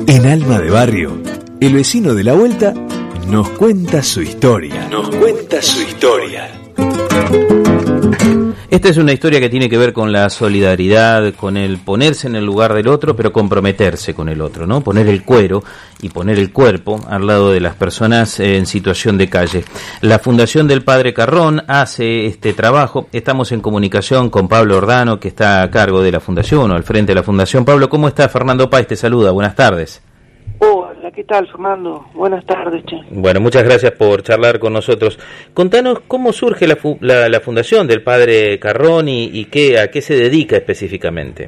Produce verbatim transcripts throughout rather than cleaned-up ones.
En Alma de Barrio, el vecino de la vuelta nos cuenta su historia. Nos cuenta su historia. Esta es una historia que tiene que ver con la solidaridad, con el ponerse en el lugar del otro, pero comprometerse con el otro, ¿no? Poner el cuero y poner el cuerpo al lado de las personas en situación de calle. La Fundación del Padre Carrón hace este trabajo. Estamos en comunicación con Pablo Ordano, que está a cargo de la Fundación o al frente de la Fundación. Pablo, ¿cómo está? Fernando Páez te saluda. Buenas tardes. Hola, ¿qué tal, Fernando? Buenas tardes, che. Bueno, muchas gracias por charlar con nosotros. Contanos cómo surge la, fu- la, la Fundación del Padre Carrón y, y qué, a qué se dedica específicamente.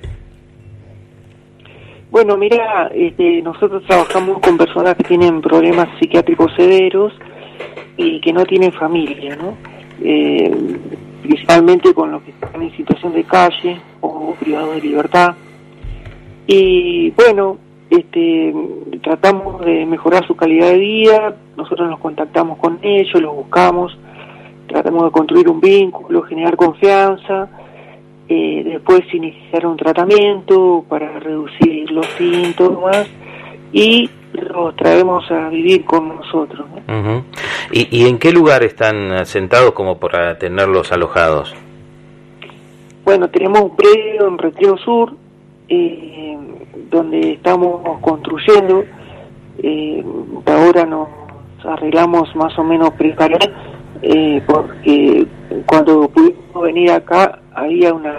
Bueno, mira, este, nosotros trabajamos con personas que tienen problemas psiquiátricos severos y que no tienen familia, ¿no? Eh, principalmente con los que están en situación de calle o privados de libertad. Y bueno, Este, tratamos de mejorar su calidad de vida, nosotros nos contactamos con ellos, los buscamos, tratamos de construir un vínculo, generar confianza, eh, después iniciar un tratamiento para reducir los síntomas y los traemos a vivir con nosotros, ¿no? Uh-huh. ¿Y, ¿Y en qué lugar están asentados como para tenerlos alojados? Bueno, tenemos un predio en Retiro Sur, eh, donde estamos construyendo, eh, ahora nos arreglamos más o menos preparar, eh, porque cuando pudimos venir acá había una...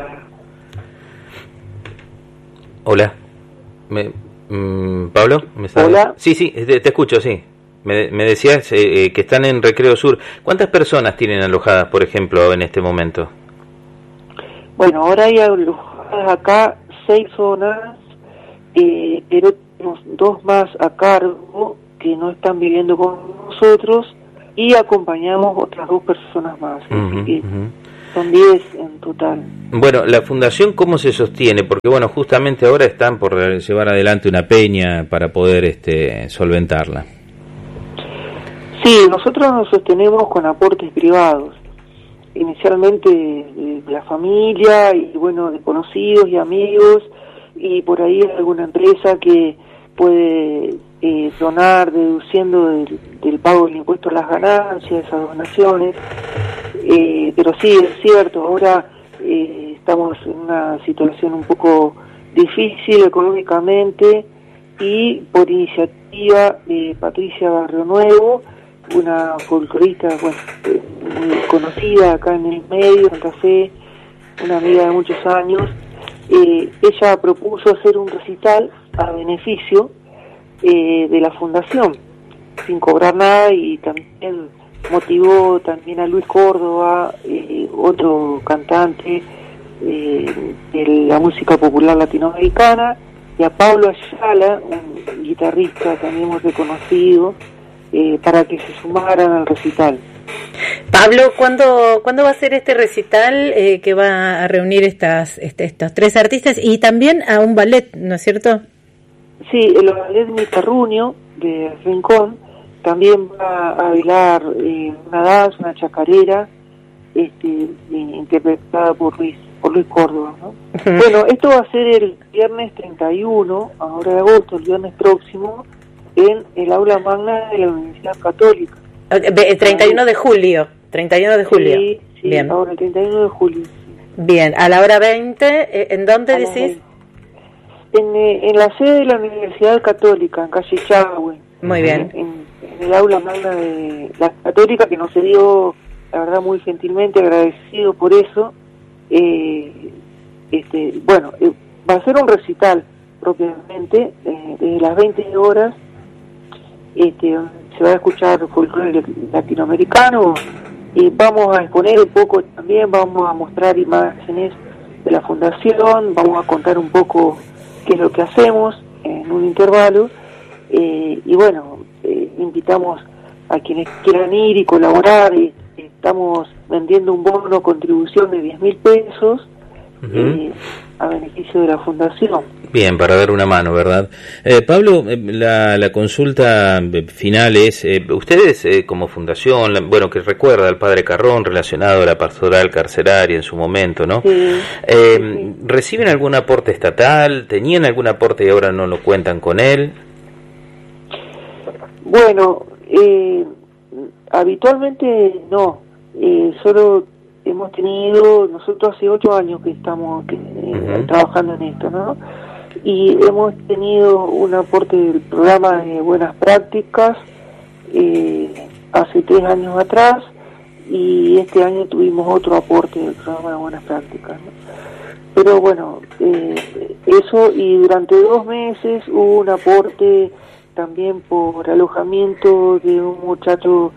Hola, ¿Me, mm, ¿Pablo? ¿Me está... Hola. Sí, sí, te, te escucho, sí. Me, me decías eh, eh, que están en Recreo Sur. ¿Cuántas personas tienen alojadas, por ejemplo, en este momento? Bueno, ahora hay alojadas acá seis zonas, Eh, pero tenemos dos más a cargo que no están viviendo con nosotros y acompañamos otras dos personas más, Uh-huh, así que uh-huh. son diez en total. Bueno, la fundación, ¿cómo se sostiene? Porque bueno, justamente ahora están por llevar adelante una peña para poder este, solventarla. Sí, nosotros nos sostenemos con aportes privados, inicialmente de la familia y bueno, de conocidos y amigos, y por ahí alguna empresa que puede eh, donar deduciendo del, del pago del impuesto a las ganancias, esas donaciones, eh, pero sí, es cierto, ahora eh, estamos en una situación un poco difícil económicamente y por iniciativa de Patricia Barrio Nuevo, una folclorista bueno, muy conocida acá en el medio, en Santa Fe, una amiga de muchos años. Eh, ella propuso hacer un recital a beneficio eh, de la fundación sin cobrar nada y también motivó también a Luis Córdoba, eh, otro cantante eh, de la música popular latinoamericana, y a Pablo Ayala, un guitarrista también muy reconocido, eh, para que se sumaran al recital. Pablo, ¿cuándo, ¿cuándo va a ser este recital eh, que va a reunir estas, este, estos tres artistas y también a un ballet, ¿no es cierto? Sí, el ballet Mitarruño de Rincón también va a bailar eh, una danza, una chacarera, este, interpretada por Luis, por Luis Córdoba, ¿no? Uh-huh. Bueno, esto va a ser el viernes treinta y uno, ahora de agosto, el viernes próximo, en el aula magna de la Universidad Católica. El treinta y uno de julio, treinta y uno de julio. Sí, sí, bien. Ahora el treinta y uno de julio. Bien, a la hora veinte, ¿en dónde decís? En, en la sede de la Universidad Católica, en calle Chagüe. Muy bien. En, en el aula magna de la Católica, que nos dio, la verdad, muy gentilmente, agradecido por eso. Eh, este, bueno, eh, va a ser un recital propiamente, eh, desde las veinte horas, este, se va a escuchar folclore latinoamericano y vamos a exponer un poco también, vamos a mostrar imágenes de la fundación, vamos a contar un poco qué es lo que hacemos en un intervalo, eh, y bueno, eh, invitamos a quienes quieran ir y colaborar. Y estamos vendiendo un bono contribución de diez mil pesos uh-huh. eh, a beneficio de la fundación. Bien, para dar una mano, ¿verdad? Eh, Pablo, la, la consulta final es, eh, ustedes eh, como fundación, la, bueno, que recuerda al Padre Carrón relacionado a la pastoral carceraria en su momento, ¿no? Sí, eh, sí. ¿Reciben algún aporte estatal? ¿Tenían algún aporte y ahora no lo cuentan con él? Bueno, eh, habitualmente no, eh, solo hemos tenido, nosotros hace ocho años que estamos que, eh, uh-huh. trabajando en esto, ¿no? Y hemos tenido un aporte del programa de buenas prácticas eh, hace tres años atrás, y este año tuvimos otro aporte del programa de buenas prácticas, ¿no? Pero bueno, eh, eso, y durante dos meses hubo un aporte también por alojamiento de un muchacho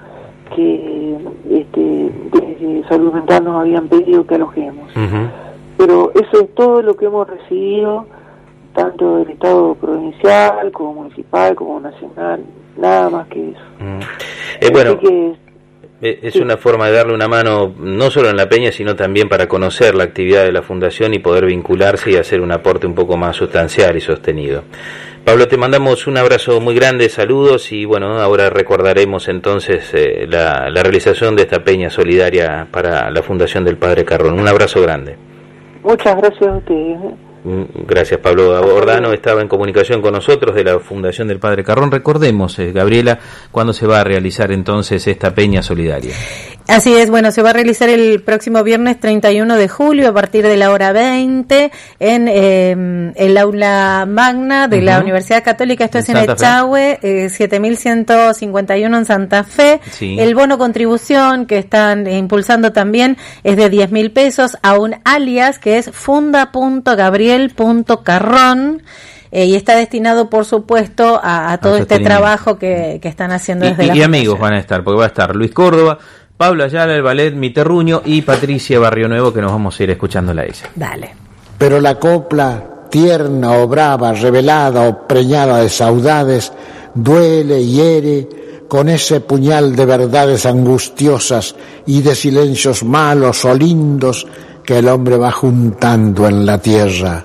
que este, desde Salud Mental nos habían pedido que alojemos. Uh-huh. Pero eso es todo lo que hemos recibido, tanto del Estado provincial, como municipal, como nacional, nada más que eso. Uh-huh. Eh, bueno, que, es sí. una forma de darle una mano, no solo en la peña, sino también para conocer la actividad de la Fundación y poder vincularse y hacer un aporte un poco más sustancial y sostenido. Pablo, te mandamos un abrazo muy grande, saludos, y bueno, ahora recordaremos entonces eh, la, la realización de esta peña solidaria para la Fundación del Padre Carrón. Un abrazo grande. Muchas gracias a ustedes. Gracias, Pablo Ordano estaba en comunicación con nosotros de la Fundación del Padre Carrón. Recordemos, eh, Gabriela, ¿cuándo se va a realizar entonces esta peña solidaria? Así es, bueno, se va a realizar el próximo viernes treinta y uno de julio a partir de la hora veinte en eh, el aula magna de uh-huh. la Universidad Católica. Esto en es en Echagüe, eh, siete mil ciento cincuenta y uno en Santa Fe. Sí. El bono contribución que están eh, impulsando también es de diez mil pesos a un alias que es funda punto gabriel punto carrón. Eh, y está destinado, por supuesto, a, a todo este trabajo que, que están haciendo desde y, la y amigos van a estar, porque va a estar Luis Córdoba, Pablo Ayala, el ballet Mi Terruño, y Patricia Barrio Nuevo, que nos vamos a ir escuchándola a ella. Dale. Pero la copla, tierna o brava, revelada o preñada de saudades, duele y hiere con ese puñal de verdades angustiosas y de silencios malos o lindos que el hombre va juntando en la tierra.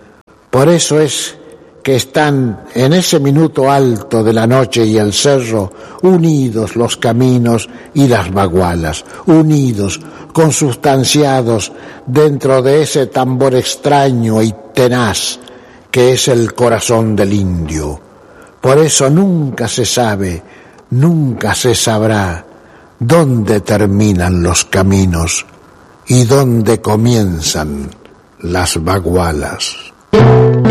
Por eso es que están en ese minuto alto de la noche y el cerro, unidos los caminos y las bagualas, unidos, consustanciados dentro de ese tambor extraño y tenaz que es el corazón del indio. Por eso nunca se sabe, nunca se sabrá dónde terminan los caminos y dónde comienzan las bagualas.